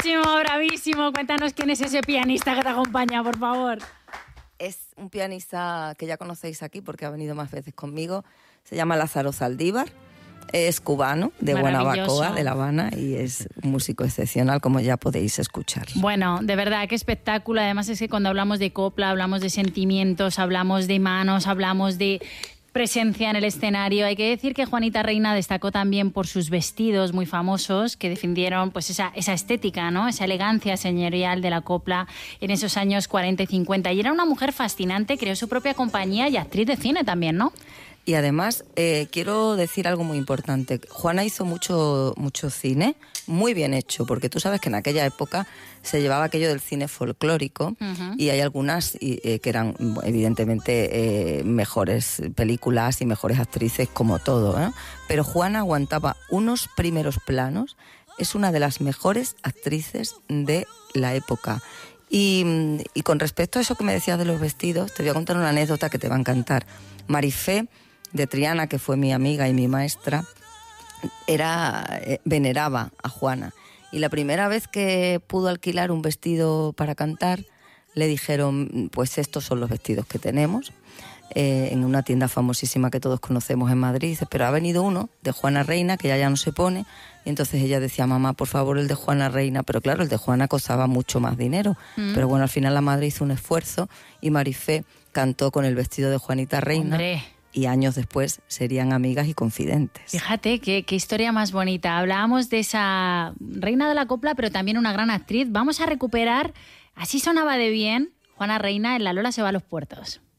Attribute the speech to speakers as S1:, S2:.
S1: Bravísimo, bravísimo. Cuéntanos quién es ese pianista que te acompaña, por favor.
S2: Es un pianista que ya conocéis aquí porque ha venido más veces conmigo. Se llama Lázaro Zaldívar. Es cubano, de Guanabacoa, de La Habana, y es un músico excepcional, como ya podéis escuchar.
S1: Bueno, de verdad, qué espectáculo. Además es que cuando hablamos de copla, hablamos de sentimientos, hablamos de manos, hablamos de presencia en el escenario. Hay que decir que Juanita Reina destacó también por sus vestidos muy famosos que defendieron pues esa estética, ¿no? Esa elegancia señorial de la copla en esos años 40 y 50. Y era una mujer fascinante, creó su propia compañía y actriz de cine también, ¿no?
S2: Y además, quiero decir algo muy importante. Juana hizo mucho cine, muy bien hecho, porque tú sabes que en aquella época se llevaba aquello del cine folclórico, y hay algunas que eran evidentemente mejores películas y mejores actrices como todo, ¿eh? Pero Juana aguantaba unos primeros planos, es una de las mejores actrices de la época. Y con respecto a eso que me decías de los vestidos, te voy a contar una anécdota que te va a encantar. Marifé de Triana, que fue mi amiga y mi maestra, veneraba a Juana. Y la primera vez que pudo alquilar un vestido para cantar, le dijeron, pues estos son los vestidos que tenemos, en una tienda famosísima que todos conocemos en Madrid. Dice, pero ha venido uno de Juana Reina, que ya no se pone. Y entonces ella decía, mamá, por favor, el de Juana Reina. Pero claro, el de Juana costaba mucho más dinero. Pero bueno, al final la madre hizo un esfuerzo y Marifé cantó con el vestido de Juanita Reina.
S1: ¡Hombre!
S2: Y años después serían amigas y confidentes.
S1: Fíjate qué historia más bonita. Hablábamos de esa reina de la copla, pero también una gran actriz. Vamos a recuperar, así sonaba de bien, Juana Reina en La Lola se va a los puertos.